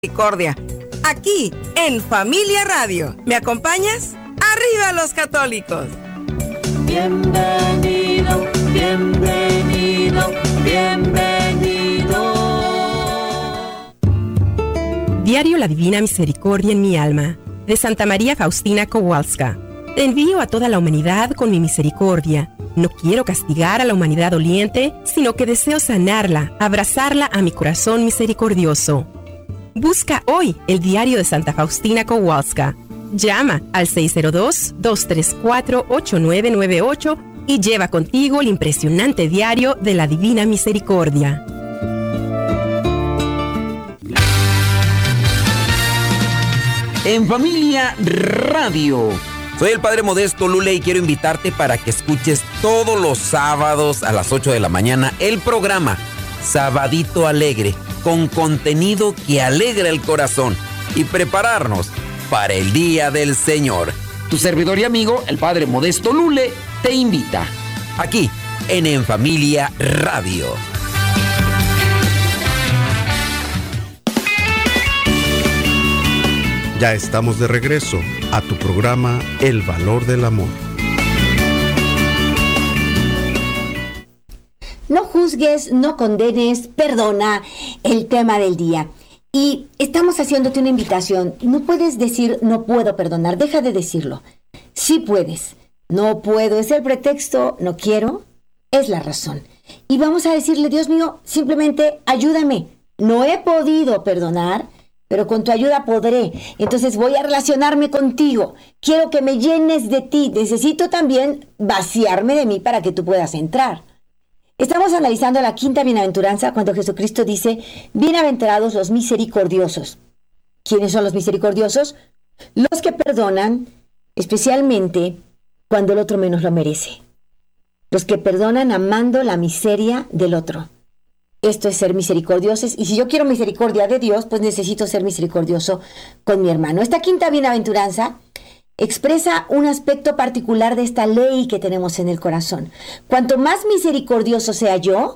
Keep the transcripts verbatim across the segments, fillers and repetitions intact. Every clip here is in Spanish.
Misericordia, aquí en Familia Radio. ¿Me acompañas? ¡Arriba los católicos! Bienvenido, bienvenido, bienvenido. Diario La Divina Misericordia en mi alma, de Santa María Faustina Kowalska. Te envío a toda la humanidad con mi misericordia. No quiero castigar a la humanidad doliente, sino que deseo sanarla, abrazarla a mi corazón misericordioso. Busca hoy el diario de Santa Faustina Kowalska. Llama al seis cero dos, dos tres cuatro, ocho nueve nueve ocho y lleva contigo el impresionante diario de la Divina Misericordia. En Familia Radio. Soy el Padre Modesto Lule y quiero invitarte para que escuches todos los sábados a las ocho de la mañana el programa Sabadito Alegre, con contenido que alegra el corazón y prepararnos para el Día del Señor. Tu servidor y amigo, el Padre Modesto Lule, te invita. Aquí, en En Familia Radio. Ya estamos de regreso a tu programa El Valor del Amor. No juzgues, no condenes, perdona, el tema del día. Y estamos haciéndote una invitación. No puedes decir no puedo perdonar, deja de decirlo. Sí puedes. No puedo es el pretexto, no quiero es la razón. Y vamos a decirle, Dios mío, simplemente ayúdame. No he podido perdonar, pero con tu ayuda podré. Entonces voy a relacionarme contigo. Quiero que me llenes de ti. Necesito también vaciarme de mí para que tú puedas entrar. Estamos analizando la quinta bienaventuranza cuando Jesucristo dice, bienaventurados los misericordiosos. ¿Quiénes son los misericordiosos? Los que perdonan, especialmente cuando el otro menos lo merece. Los que perdonan amando la miseria del otro. Esto es ser misericordiosos. Y si yo quiero misericordia de Dios, pues necesito ser misericordioso con mi hermano. Esta quinta bienaventuranza expresa un aspecto particular de esta ley que tenemos en el corazón. Cuanto más misericordioso sea yo,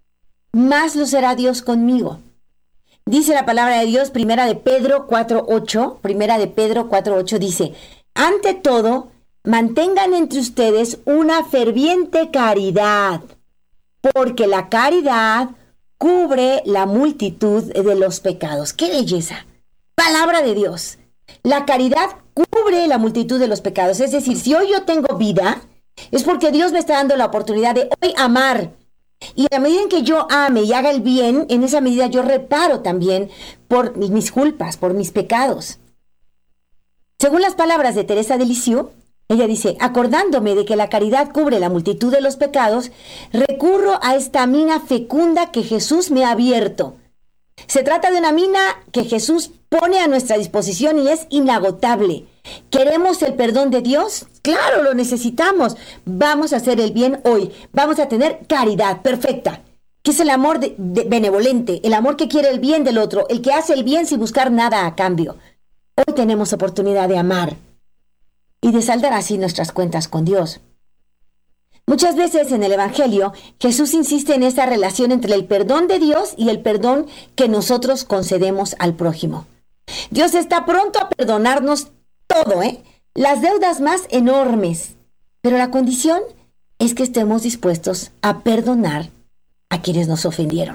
más lo será Dios conmigo. Dice la palabra de Dios, primera de Pedro cuatro ocho, primera de Pedro cuatro ocho dice, ante todo, mantengan entre ustedes una ferviente caridad, porque la caridad cubre la multitud de los pecados. ¡Qué belleza! Palabra de Dios. La caridad cubre la multitud de los pecados. Es decir, si hoy yo tengo vida, es porque Dios me está dando la oportunidad de hoy amar. Y a medida en que yo ame y haga el bien, en esa medida yo reparo también por mis culpas, por mis pecados. Según las palabras de Teresa de Lisieux, ella dice, acordándome de que la caridad cubre la multitud de los pecados, recurro a esta mina fecunda que Jesús me ha abierto. Se trata de una mina que Jesús pone a nuestra disposición y es inagotable. ¿Queremos el perdón de Dios? Claro, lo necesitamos. Vamos a hacer el bien hoy. Vamos a tener caridad perfecta, que es el amor de, de benevolente, el amor que quiere el bien del otro, el que hace el bien sin buscar nada a cambio. Hoy tenemos oportunidad de amar y de saldar así nuestras cuentas con Dios. Muchas veces en el Evangelio, Jesús insiste en esta relación entre el perdón de Dios y el perdón que nosotros concedemos al prójimo. Dios está pronto a perdonarnos todo, ¿eh? Las deudas más enormes. Pero la condición es que estemos dispuestos a perdonar a quienes nos ofendieron.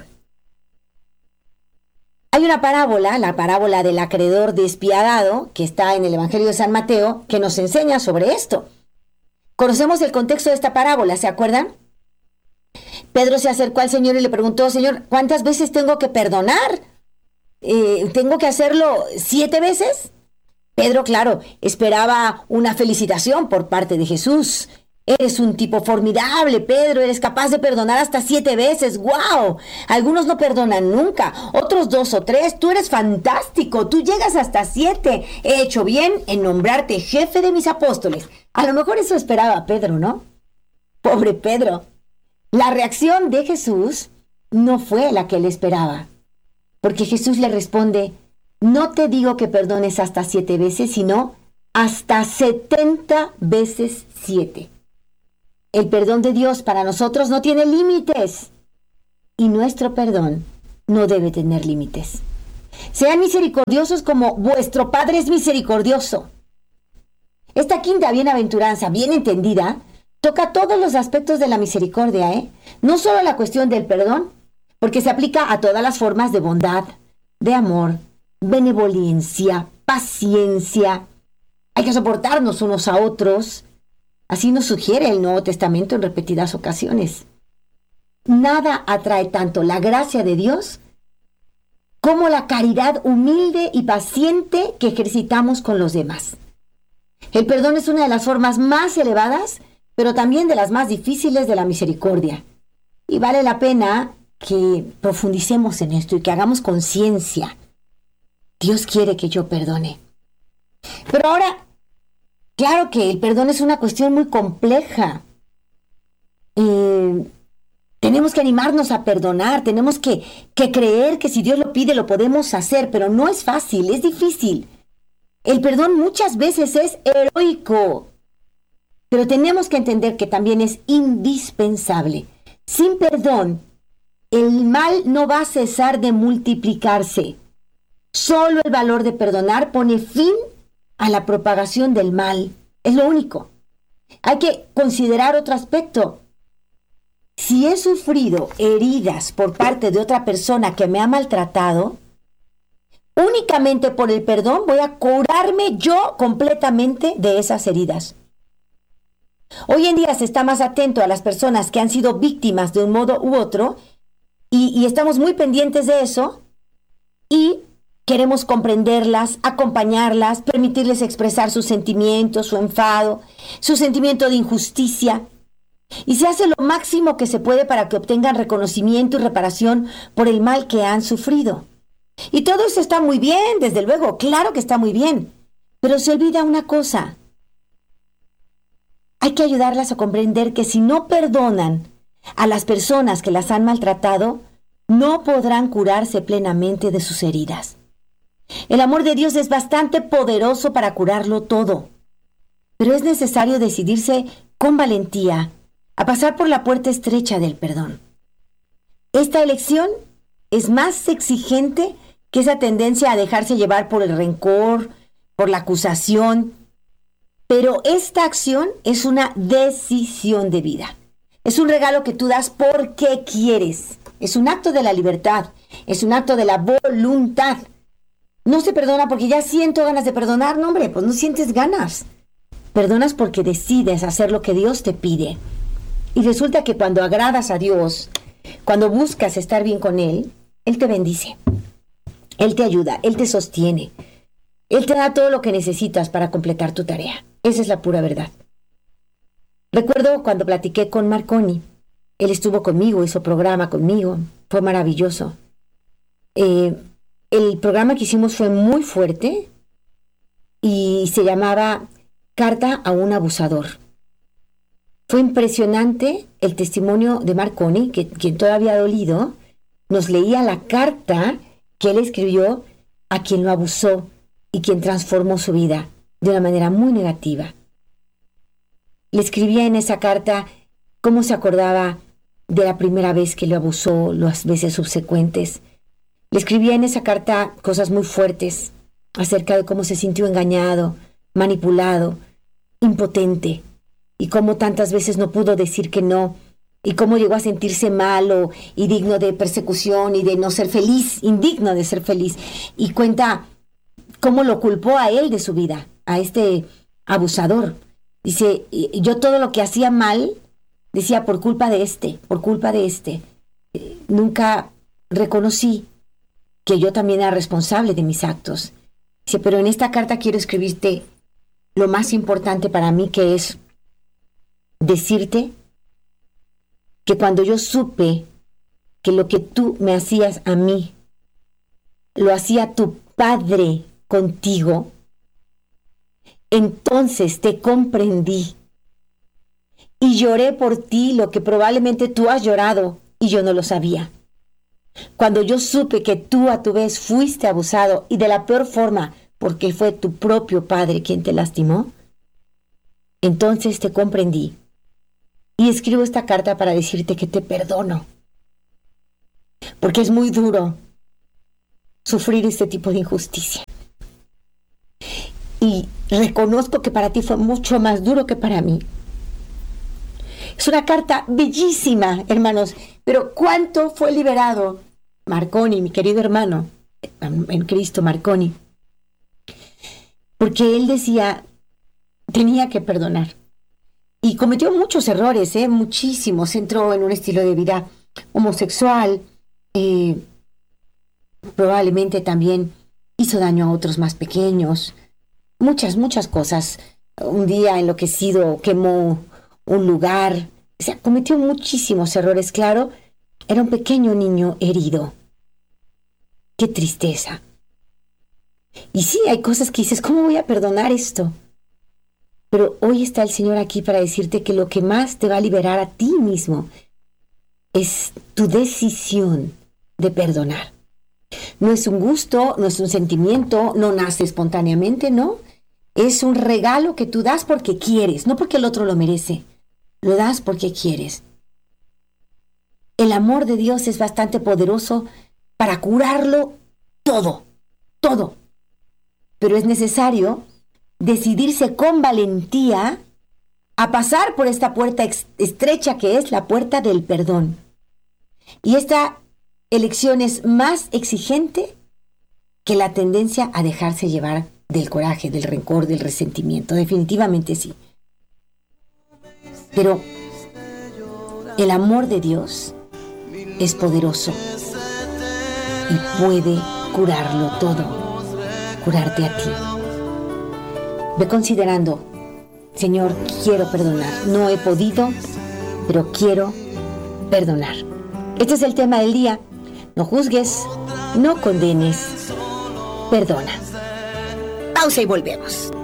Hay una parábola, la parábola del acreedor despiadado, que está en el Evangelio de San Mateo, que nos enseña sobre esto. Conocemos el contexto de esta parábola, ¿se acuerdan? Pedro se acercó al Señor y le preguntó, Señor, ¿cuántas veces tengo que perdonar? Eh, ¿Tengo que hacerlo siete veces? Pedro, claro, esperaba una felicitación por parte de Jesús. Eres un tipo formidable, Pedro, eres capaz de perdonar hasta siete veces, ¡guau! Algunos no perdonan nunca, otros dos o tres, tú eres fantástico, tú llegas hasta siete. He hecho bien en nombrarte jefe de mis apóstoles. A lo mejor eso esperaba Pedro, ¿no? Pobre Pedro. La reacción de Jesús no fue la que él esperaba, porque Jesús le responde, no te digo que perdones hasta siete veces, sino hasta setenta veces siete. El perdón de Dios para nosotros no tiene límites y nuestro perdón no debe tener límites. Sean misericordiosos como vuestro Padre es misericordioso. Esta quinta bienaventuranza, bien entendida, toca todos los aspectos de la misericordia, ¿eh? No solo la cuestión del perdón, porque se aplica a todas las formas de bondad, de amor, benevolencia, paciencia. Hay que soportarnos unos a otros. Así nos sugiere el Nuevo Testamento en repetidas ocasiones. Nada atrae tanto la gracia de Dios como la caridad humilde y paciente que ejercitamos con los demás. El perdón es una de las formas más elevadas, pero también de las más difíciles de la misericordia. Y vale la pena que profundicemos en esto y que hagamos conciencia. Dios quiere que yo perdone. Pero ahora, claro que el perdón es una cuestión muy compleja. Eh, tenemos que animarnos a perdonar, tenemos que, que creer que si Dios lo pide lo podemos hacer, pero no es fácil, es difícil. El perdón muchas veces es heroico, pero tenemos que entender que también es indispensable. Sin perdón, el mal no va a cesar de multiplicarse. Solo el valor de perdonar pone fin a la propagación del mal. Es lo único. Hay que considerar otro aspecto. Si he sufrido heridas por parte de otra persona que me ha maltratado, únicamente por el perdón voy a curarme yo completamente de esas heridas. Hoy en día se está más atento a las personas que han sido víctimas de un modo u otro y, y estamos muy pendientes de eso y queremos comprenderlas, acompañarlas, permitirles expresar sus sentimientos, su enfado, su sentimiento de injusticia. Y se hace lo máximo que se puede para que obtengan reconocimiento y reparación por el mal que han sufrido. Y todo eso está muy bien, desde luego, claro que está muy bien. Pero se olvida una cosa. Hay que ayudarlas a comprender que si no perdonan a las personas que las han maltratado, no podrán curarse plenamente de sus heridas. El amor de Dios es bastante poderoso para curarlo todo. Pero es necesario decidirse con valentía a pasar por la puerta estrecha del perdón. Esta elección es más exigente que esa tendencia a dejarse llevar por el rencor, por la acusación. Pero esta acción es una decisión de vida. Es un regalo que tú das porque quieres. Es un acto de la libertad. Es un acto de la voluntad. No se perdona porque ya siento ganas de perdonar. No, hombre, pues no sientes ganas. Perdonas porque decides hacer lo que Dios te pide. Y resulta que cuando agradas a Dios, cuando buscas estar bien con Él, Él te bendice. Él te ayuda, Él te sostiene. Él te da todo lo que necesitas para completar tu tarea. Esa es la pura verdad. Recuerdo cuando platiqué con Marconi. Él estuvo conmigo, hizo programa conmigo. Fue maravilloso. Eh, el programa que hicimos fue muy fuerte y se llamaba Carta a un abusador. Fue impresionante el testimonio de Marconi, que quien todavía ha dolido, nos leía la carta que él escribió a quien lo abusó y quien transformó su vida de una manera muy negativa. Le escribía en esa carta cómo se acordaba de la primera vez que lo abusó, las veces subsecuentes. Le escribía en esa carta cosas muy fuertes acerca de cómo se sintió engañado, manipulado, impotente, y cómo tantas veces no pudo decir que no, y cómo llegó a sentirse malo y digno de persecución y de no ser feliz, indigno de ser feliz. Y cuenta cómo lo culpó a él de su vida, a este abusador. Dice, yo todo lo que hacía mal, decía, por culpa de este, por culpa de este. Nunca reconocí que yo también era responsable de mis actos. Dice, pero en esta carta quiero escribirte lo más importante para mí, que es decirte que cuando yo supe que lo que tú me hacías a mí, lo hacía tu padre contigo, entonces te comprendí y lloré por ti lo que probablemente tú has llorado y yo no lo sabía. Cuando yo supe que tú a tu vez fuiste abusado y de la peor forma porque fue tu propio padre quien te lastimó, entonces te comprendí. Y escribo esta carta para decirte que te perdono. Porque es muy duro sufrir este tipo de injusticia. Y reconozco que para ti fue mucho más duro que para mí. Es una carta bellísima, hermanos, pero ¿cuánto fue liberado Marconi, mi querido hermano, en Cristo Marconi? Porque él decía, tenía que perdonar. Y cometió muchos errores, ¿eh? muchísimos. Entró en un estilo de vida homosexual, eh, probablemente también hizo daño a otros más pequeños. Muchas, muchas cosas. Un día enloquecido quemó un lugar. O sea, cometió muchísimos errores, claro. Era un pequeño niño herido. ¡Qué tristeza! Y sí, hay cosas que dices, ¿cómo voy a perdonar esto? Pero hoy está el Señor aquí para decirte que lo que más te va a liberar a ti mismo es tu decisión de perdonar. No es un gusto, no es un sentimiento, no nace espontáneamente, ¿no? Es un regalo que tú das porque quieres, no porque el otro lo merece. Lo das porque quieres. El amor de Dios es bastante poderoso para curarlo todo, todo. Pero es necesario decidirse con valentía a pasar por esta puerta estrecha que es la puerta del perdón. Y esta elección es más exigente que la tendencia a dejarse llevar del coraje, del rencor, del resentimiento. Definitivamente sí. Pero el amor de Dios es poderoso y puede curarlo todo, curarte a ti. Ve considerando, Señor, quiero perdonar. No he podido, pero quiero perdonar. Este es el tema del día. No juzgues, no condenes, perdona. Pausa y volvemos.